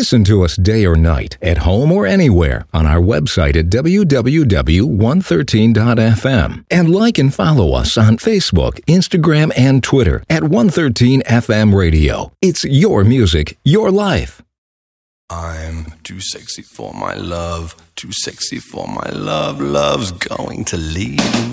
Listen to us day or night, at home or anywhere, on our website at www.113.fm. And like and follow us on Facebook, Instagram, and Twitter at 113FM Radio. It's your music, your life. I'm too sexy for my love, too sexy for my love. Love's going to leave.